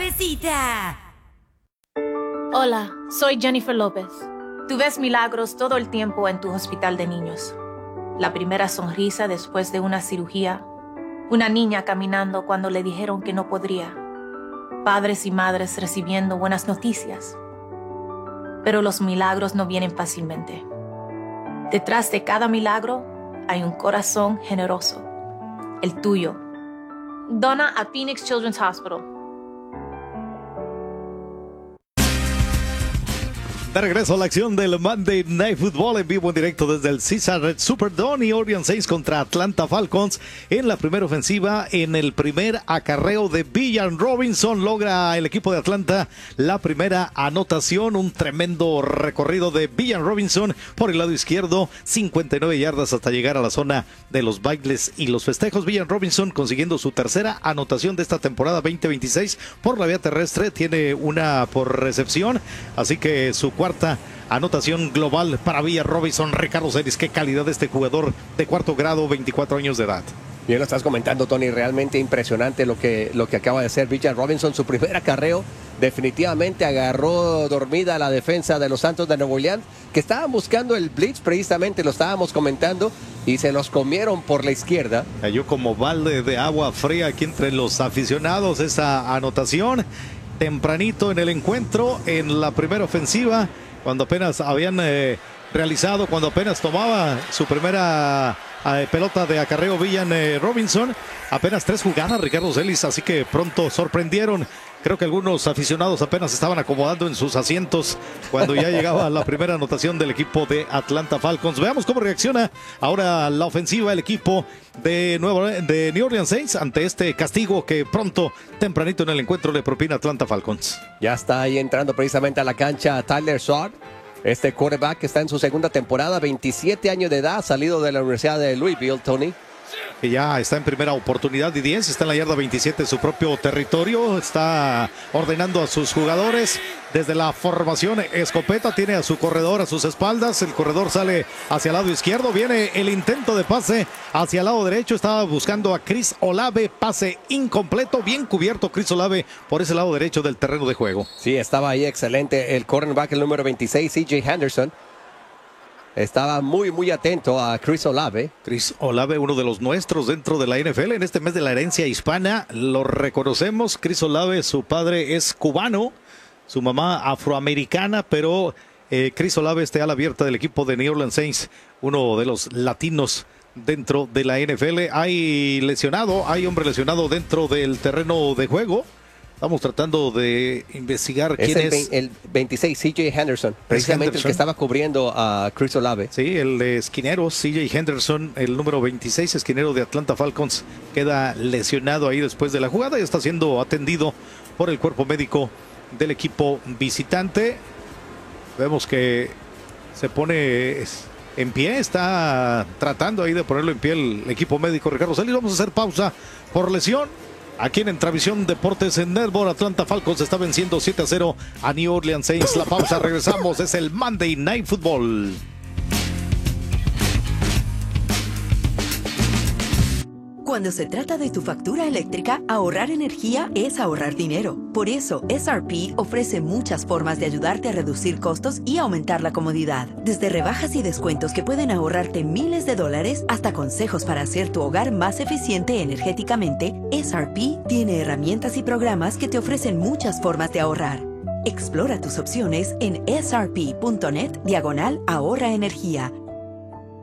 cervecita. Hola, soy Jennifer López. Tú ves milagros todo el tiempo en tu hospital de niños. La primera sonrisa después de una cirugía. Una niña caminando cuando le dijeron que no podría. Padres y madres recibiendo buenas noticias. Pero los milagros no vienen fácilmente. Detrás de cada milagro hay un corazón generoso. El tuyo. Dona a Phoenix Children's Hospital. De regreso a la acción del Monday Night Football en vivo en directo desde el Caesars Superdome. New Orleans Saints contra Atlanta Falcons en la primera ofensiva. En el primer acarreo de Villan Robinson logra el equipo de Atlanta la primera anotación. Un tremendo recorrido de Villan Robinson por el lado izquierdo, 59 yardas hasta llegar a la zona de los bailes y los festejos. Villan Robinson consiguiendo su tercera anotación de esta temporada 2026 por la vía terrestre. Tiene una por recepción, así que su cuarta anotación global para Villan Robinson. Ricardo Celis, qué calidad de este jugador de cuarto grado, 24 años de edad. Bien lo estás comentando, Tony, realmente impresionante lo que acaba de hacer Villan Robinson. Su primer acarreo definitivamente agarró dormida a la defensa de los Santos de Nueva Orleans, que estaban buscando el blitz, precisamente lo estábamos comentando, y se los comieron por la izquierda. Cayó como balde de agua fría aquí entre los aficionados esa anotación. Tempranito en el encuentro, en la primera ofensiva, cuando apenas habían realizado, cuando apenas tomaba su primera pelota de acarreo Villan Robinson. Apenas 3 jugadas, Ricardo Celis, así que pronto sorprendieron. Creo que algunos aficionados apenas estaban acomodando en sus asientos cuando ya llegaba la primera anotación del equipo de Atlanta Falcons. Veamos cómo reacciona ahora la ofensiva, el equipo de New Orleans Saints ante este castigo que pronto, tempranito en el encuentro, le propina Atlanta Falcons. Ya está ahí entrando precisamente a la cancha Tyler Shaw. Este quarterback que está en su segunda temporada, 27 años de edad, salido de la Universidad de Louisville, Tony. Que ya está en primera oportunidad y 10, está en la yarda 27 de su propio territorio, está ordenando a sus jugadores desde la formación escopeta, tiene a su corredor a sus espaldas, el corredor sale hacia el lado izquierdo, viene el intento de pase hacia el lado derecho, estaba buscando a Chris Olave, pase incompleto, bien cubierto Chris Olave por ese lado derecho del terreno de juego. Sí, estaba ahí excelente el cornerback, el número 26, CJ Henderson. Estaba muy atento a Chris Olave. Chris Olave, uno de los nuestros dentro de la NFL. En este mes de la herencia hispana lo reconocemos. Chris Olave, su padre es cubano, su mamá afroamericana, pero Chris Olave está a la abierta del equipo de New Orleans Saints, uno de los latinos dentro de la NFL. Hay hombre lesionado dentro del terreno de juego. Estamos tratando de investigar quién es. El 26, CJ Henderson, precisamente el que estaba cubriendo a Chris Olave. Sí, el esquinero CJ Henderson, el número 26, esquinero de Atlanta Falcons, queda lesionado ahí después de la jugada y está siendo atendido por el cuerpo médico del equipo visitante. Vemos que se pone en pie, está tratando ahí de ponerlo en pie el equipo médico Ricardo Celis. Vamos a hacer pausa por lesión. Aquí en Entravisión Deportes en Network, Atlanta Falcons está venciendo 7-0 a New Orleans Saints. La pausa, regresamos, es el Monday Night Football. Cuando se trata de tu factura eléctrica, ahorrar energía es ahorrar dinero. Por eso, SRP ofrece muchas formas de ayudarte a reducir costos y aumentar la comodidad. Desde rebajas y descuentos que pueden ahorrarte miles de dólares hasta consejos para hacer tu hogar más eficiente energéticamente, SRP tiene herramientas y programas que te ofrecen muchas formas de ahorrar. Explora tus opciones en srp.net/ahorra energía